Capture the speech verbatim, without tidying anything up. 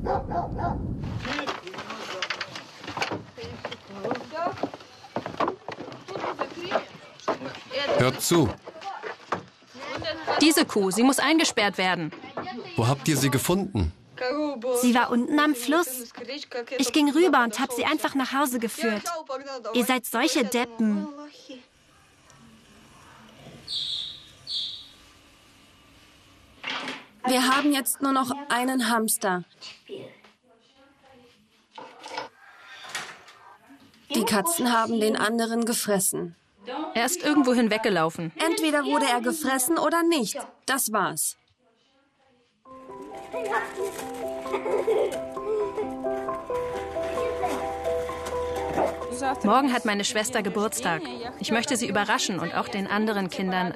Hört zu. Diese Kuh, sie muss eingesperrt werden. Wo habt ihr sie gefunden? Sie war unten am Fluss. Ich ging rüber und habe sie einfach nach Hause geführt. Ihr seid solche Deppen. Wir haben jetzt nur noch einen Hamster. Die Katzen haben den anderen gefressen. Er ist irgendwohin weggelaufen. Entweder wurde er gefressen oder nicht. Das war's. Morgen hat meine Schwester Geburtstag. Ich möchte sie überraschen und auch den anderen Kindern